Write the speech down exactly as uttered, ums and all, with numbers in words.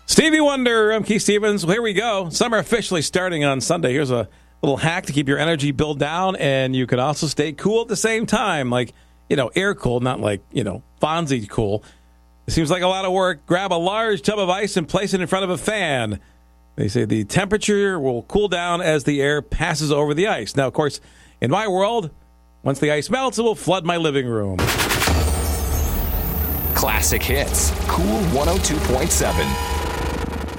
Stevie Wonder, I'm Keith Stevens. Well, here we go. Summer officially starting on Sunday. Here's a little hack to keep your energy bill down, and you can also stay cool at the same time. Like, you know, air cool, not like, you know, Fonzie cool. It seems like a lot of work. Grab a large tub of ice and place it in front of a fan. They say the temperature will cool down as the air passes over the ice. Now, of course, in my world, once the ice melts, it will flood my living room. Classic hits. Cool one oh two point seven.